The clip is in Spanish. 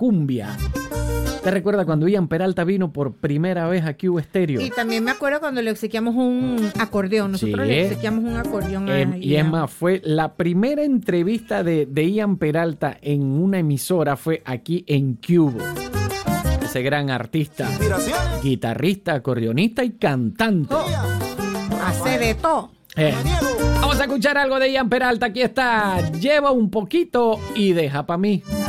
cumbia. ¿Te recuerdas cuando Ian Peralta vino por primera vez a Cuba Estéreo? Y también me acuerdo cuando le obsequiamos un acordeón. Nosotros le obsequiamos un acordeón a Ian. Y es más, fue la primera entrevista de Ian Peralta en una emisora fue aquí en Cuba. Ese gran artista, guitarrista, acordeonista y cantante. Hace de todo. Vamos a escuchar algo de Ian Peralta. Aquí está. Lleva un poquito y deja pa' mí.